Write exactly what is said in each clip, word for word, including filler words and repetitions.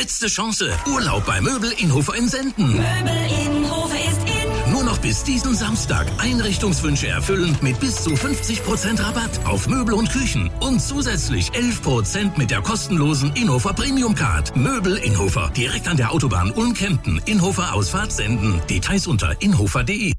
Letzte Chance. Urlaub bei Möbel Inhofer in Senden. Möbel Inhofer ist in. Nur noch bis diesen Samstag Einrichtungswünsche erfüllen mit bis zu fünfzig Prozent Rabatt auf Möbel und Küchen. Und zusätzlich elf Prozent mit der kostenlosen Inhofer Premium Card. Möbel Inhofer. Direkt an der Autobahn Ulm-Kempten. Inhofer Ausfahrt Senden. Details unter inhofer punkt de.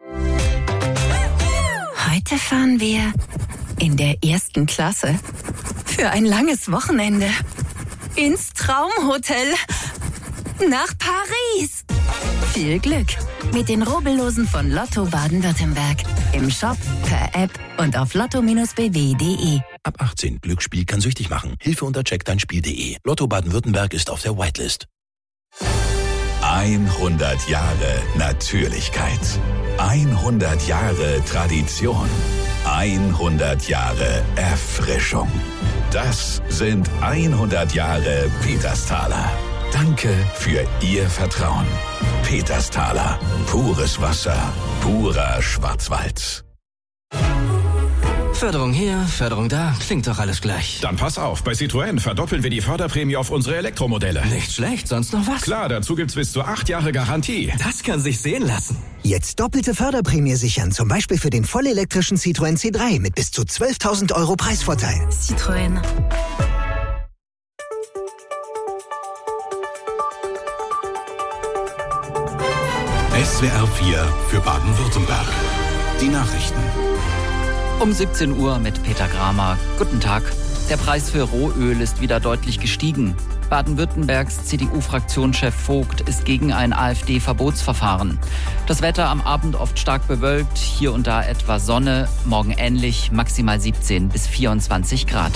Heute fahren wir in der ersten Klasse für ein langes Wochenende ins Traumhotel nach Paris. Viel Glück mit den Rubbellosen von Lotto Baden-Württemberg. Im Shop, per App und auf lotto Bindestrich b w punkt de. Ab achtzehn. Glücksspiel kann süchtig machen. Hilfe unter check dein spiel punkt de. Lotto Baden-Württemberg ist auf der Whitelist. hundert Jahre Natürlichkeit. hundert Jahre Tradition. hundert Jahre Erfrischung. Das sind hundert Jahre Petersthaler. Danke für Ihr Vertrauen. Petersthaler. Pures Wasser. Purer Schwarzwald. Förderung hier, Förderung da, klingt doch alles gleich. Dann pass auf, bei Citroën verdoppeln wir die Förderprämie auf unsere Elektromodelle. Nicht schlecht, sonst noch was? Klar, dazu gibt's bis zu acht Jahre Garantie. Das kann sich sehen lassen. Jetzt doppelte Förderprämie sichern, zum Beispiel für den vollelektrischen Citroën C drei mit bis zu zwölftausend Euro Preisvorteil. Citroën. S W R vier für Baden-Württemberg. Die Nachrichten. Um siebzehn Uhr mit Peter Gramer. Guten Tag. Der Preis für Rohöl ist wieder deutlich gestiegen. Baden-Württembergs C D U-Fraktionschef Vogt ist gegen ein AfD-Verbotsverfahren. Das Wetter am Abend oft stark bewölkt, hier und da etwa Sonne, morgen ähnlich, maximal siebzehn bis vierundzwanzig Grad.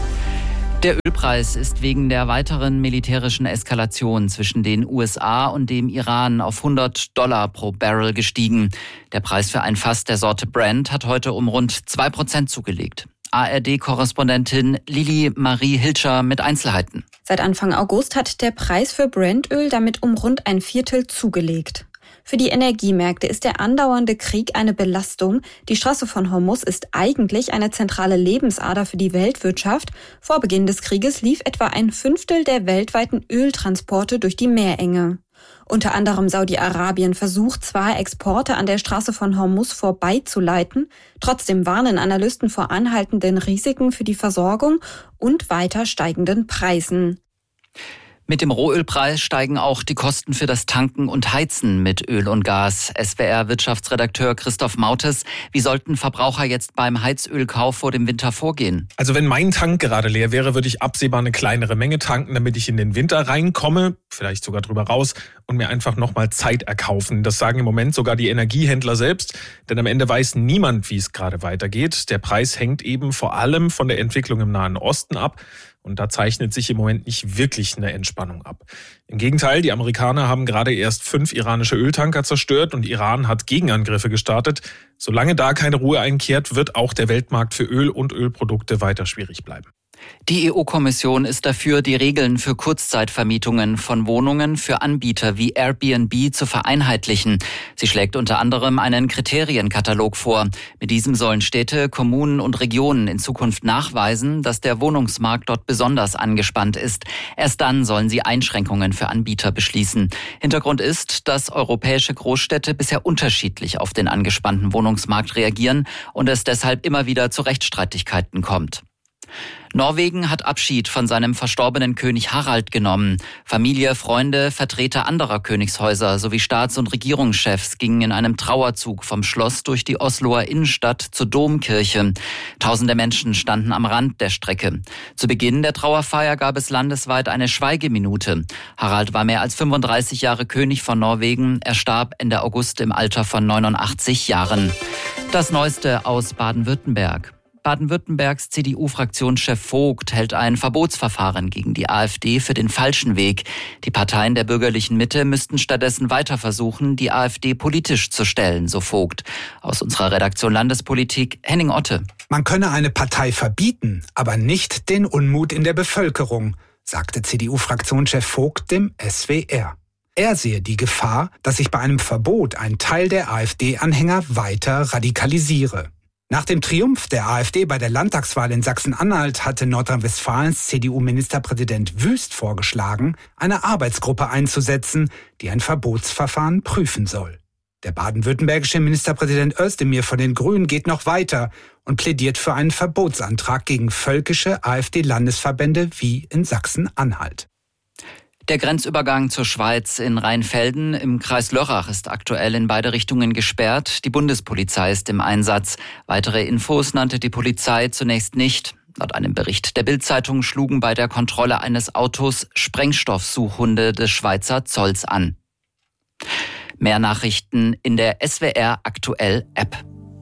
Der Ölpreis ist wegen der weiteren militärischen Eskalation zwischen den U S A und dem Iran auf hundert Dollar pro Barrel gestiegen. Der Preis für ein Fass der Sorte Brent hat heute um rund zwei Prozent zugelegt. A R D-Korrespondentin Lili Marie Hilscher mit Einzelheiten. Seit Anfang August hat der Preis für Brentöl damit um rund ein Viertel zugelegt. Für die Energiemärkte ist der andauernde Krieg eine Belastung. Die Straße von Hormuz ist eigentlich eine zentrale Lebensader für die Weltwirtschaft. Vor Beginn des Krieges lief etwa ein Fünftel der weltweiten Öltransporte durch die Meerenge. Unter anderem Saudi-Arabien versucht zwar, Exporte an der Straße von Hormuz vorbeizuleiten, trotzdem warnen Analysten vor anhaltenden Risiken für die Versorgung und weiter steigenden Preisen. Mit dem Rohölpreis steigen auch die Kosten für das Tanken und Heizen mit Öl und Gas. S W R-Wirtschaftsredakteur Christoph Mautes, wie sollten Verbraucher jetzt beim Heizölkauf vor dem Winter vorgehen? Also wenn mein Tank gerade leer wäre, würde ich absehbar eine kleinere Menge tanken, damit ich in den Winter reinkomme, vielleicht sogar drüber raus und mir einfach nochmal Zeit erkaufen. Das sagen im Moment sogar die Energiehändler selbst, denn am Ende weiß niemand, wie es gerade weitergeht. Der Preis hängt eben vor allem von der Entwicklung im Nahen Osten ab. Und da zeichnet sich im Moment nicht wirklich eine Entspannung ab. Im Gegenteil, die Amerikaner haben gerade erst fünf iranische Öltanker zerstört und Iran hat Gegenangriffe gestartet. Solange da keine Ruhe einkehrt, wird auch der Weltmarkt für Öl und Ölprodukte weiter schwierig bleiben. Die E U-Kommission ist dafür, die Regeln für Kurzzeitvermietungen von Wohnungen für Anbieter wie Airbnb zu vereinheitlichen. Sie schlägt unter anderem einen Kriterienkatalog vor. Mit diesem sollen Städte, Kommunen und Regionen in Zukunft nachweisen, dass der Wohnungsmarkt dort besonders angespannt ist. Erst dann sollen sie Einschränkungen für Anbieter beschließen. Hintergrund ist, dass europäische Großstädte bisher unterschiedlich auf den angespannten Wohnungsmarkt reagieren und es deshalb immer wieder zu Rechtsstreitigkeiten kommt. Norwegen hat Abschied von seinem verstorbenen König Harald genommen. Familie, Freunde, Vertreter anderer Königshäuser sowie Staats- und Regierungschefs gingen in einem Trauerzug vom Schloss durch die Osloer Innenstadt zur Domkirche. Tausende Menschen standen am Rand der Strecke. Zu Beginn der Trauerfeier gab es landesweit eine Schweigeminute. Harald war mehr als fünfunddreißig Jahre König von Norwegen. Er starb Ende August im Alter von neunundachtzig Jahren. Das Neueste aus Baden-Württemberg. Baden-Württembergs C D U-Fraktionschef Vogt hält ein Verbotsverfahren gegen die AfD für den falschen Weg. Die Parteien der bürgerlichen Mitte müssten stattdessen weiter versuchen, die AfD politisch zu stellen, so Vogt. Aus unserer Redaktion Landespolitik, Henning Otte. Man könne eine Partei verbieten, aber nicht den Unmut in der Bevölkerung, sagte C D U-Fraktionschef Vogt dem S W R. Er sehe die Gefahr, dass sich bei einem Verbot ein Teil der AfD-Anhänger weiter radikalisiere. Nach dem Triumph der AfD bei der Landtagswahl in Sachsen-Anhalt hatte Nordrhein-Westfalens C D U-Ministerpräsident Wüst vorgeschlagen, eine Arbeitsgruppe einzusetzen, die ein Verbotsverfahren prüfen soll. Der baden-württembergische Ministerpräsident Özdemir von den Grünen geht noch weiter und plädiert für einen Verbotsantrag gegen völkische AfD-Landesverbände wie in Sachsen-Anhalt. Der Grenzübergang zur Schweiz in Rheinfelden im Kreis Lörrach ist aktuell in beide Richtungen gesperrt. Die Bundespolizei ist im Einsatz. Weitere Infos nannte die Polizei zunächst nicht. Laut einem Bericht der Bild-Zeitung schlugen bei der Kontrolle eines Autos Sprengstoffsuchhunde des Schweizer Zolls an. Mehr Nachrichten in der S W R Aktuell App.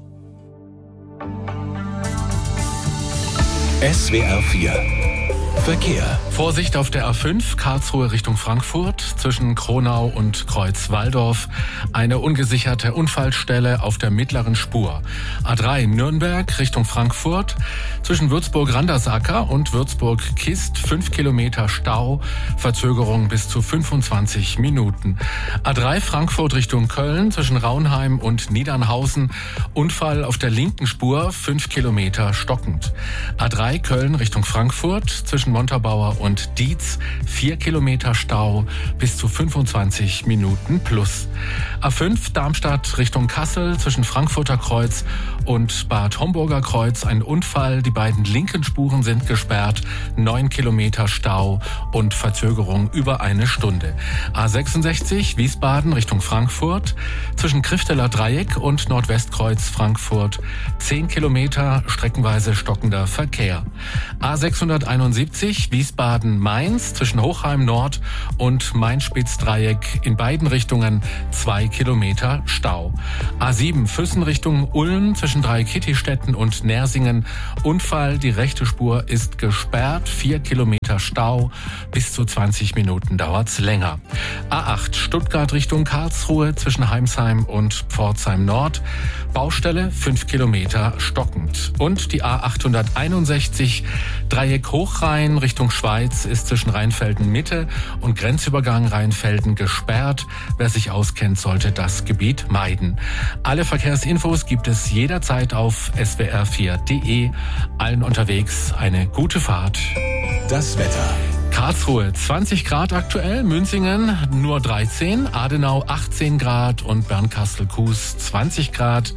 S W R vier Verkehr. Vorsicht auf der A fünf, Karlsruhe Richtung Frankfurt, zwischen Kronau und Kreuz-Walldorf. Eine ungesicherte Unfallstelle auf der mittleren Spur. A drei Nürnberg Richtung Frankfurt, zwischen Würzburg-Randersacker und Würzburg-Kist, fünf Kilometer Stau, Verzögerung bis zu fünfundzwanzig Minuten. A drei Frankfurt Richtung Köln, zwischen Raunheim und Niedernhausen, Unfall auf der linken Spur, fünf Kilometer stockend. A drei Köln Richtung Frankfurt, zwischen Montabaur und Dietz, vier Kilometer Stau, bis zu fünfundzwanzig Minuten plus. A fünf Darmstadt Richtung Kassel, zwischen Frankfurter Kreuz und Bad Homburger Kreuz ein Unfall. Die beiden linken Spuren sind gesperrt, neun Kilometer Stau und Verzögerung über eine Stunde. A sechsundsechzig Wiesbaden Richtung Frankfurt, zwischen Krifteler Dreieck und Nordwestkreuz Frankfurt, zehn Kilometer streckenweise stockender Verkehr. A sechshunderteinundsiebzig Wiesbaden-Mainz, zwischen Hochheim Nord und Main-Spitz-Dreieck in beiden Richtungen zwei Kilometer Stau. A sieben Füssen Richtung Ulm, zwischen Dreieckittistetten und Nersingen Unfall, die rechte Spur ist gesperrt, vier Kilometer Stau, bis zu zwanzig Minuten dauert's länger. A acht Stuttgart Richtung Karlsruhe, zwischen Heimsheim und Pforzheim Nord, Baustelle fünf Kilometer stockend. Und die A achthunderteinundsechzig Dreieck Hochrhein Richtung Schweiz ist zwischen Rheinfelden Mitte und Grenzübergang Rheinfelden gesperrt. Wer sich auskennt, sollte das Gebiet meiden. Alle Verkehrsinfos gibt es jederzeit auf S W R vier punkt de. Allen unterwegs eine gute Fahrt. Das Wetter. Karlsruhe zwanzig Grad aktuell, Münzingen nur dreizehn, Adenau achtzehn Grad und Bernkastel-Kues zwanzig Grad.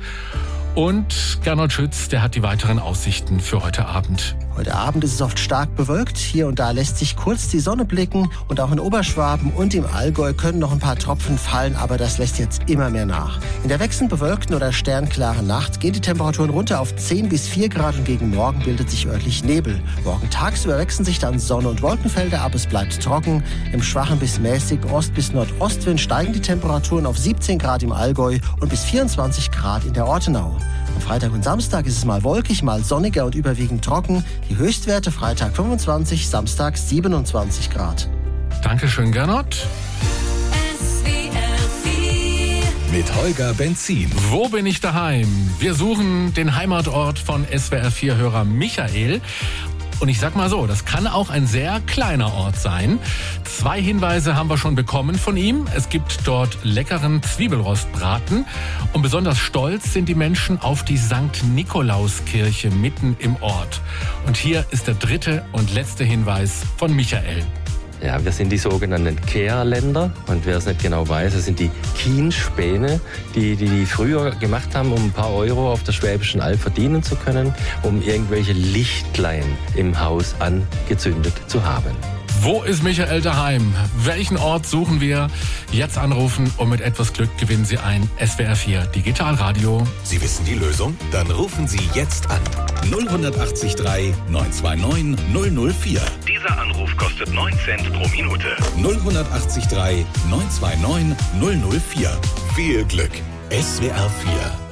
Und Gernot Schütz, der hat die weiteren Aussichten für heute Abend. Heute Abend ist es oft stark bewölkt. Hier und da lässt sich kurz die Sonne blicken. Und auch in Oberschwaben und im Allgäu können noch ein paar Tropfen fallen, aber das lässt jetzt immer mehr nach. In der wechselnd bewölkten oder sternklaren Nacht gehen die Temperaturen runter auf zehn bis vier Grad und gegen Morgen bildet sich örtlich Nebel. Morgen tagsüber wechseln sich dann Sonne- und Wolkenfelder ab, es bleibt trocken. Im schwachen bis mäßigen Ost- bis Nordostwind steigen die Temperaturen auf siebzehn Grad im Allgäu und bis vierundzwanzig Grad in der Ortenau. Am Freitag und Samstag ist es mal wolkig, mal sonniger und überwiegend trocken. Die Höchstwerte Freitag fünfundzwanzig, Samstag siebenundzwanzig Grad. Dankeschön, Gernot. S W R vier Mit Holger Benzin. Wo bin ich daheim? Wir suchen den Heimatort von S W R vier-Hörer Michael. Und ich sag mal so, das kann auch ein sehr kleiner Ort sein. Zwei Hinweise haben wir schon bekommen von ihm. Es gibt dort leckeren Zwiebelrostbraten. Und besonders stolz sind die Menschen auf die Sankt Nikolauskirche mitten im Ort. Und hier ist der dritte und letzte Hinweis von Michael. Ja, wir sind die sogenannten Kehrländer. Und wer es nicht genau weiß, das sind die Kienspäne, die, die die früher gemacht haben, um ein paar Euro auf der Schwäbischen Alb verdienen zu können, um irgendwelche Lichtlein im Haus angezündet zu haben. Wo ist Michael daheim? Welchen Ort suchen wir? Jetzt anrufen und mit etwas Glück gewinnen Sie ein S W R vier Digitalradio. Sie wissen die Lösung? Dann rufen Sie jetzt an. null acht drei neun zwei neun null null vier. Dieser Anruf kostet neun Cent pro Minute. null acht drei neun zwei neun null null vier. Viel Glück. S W R vier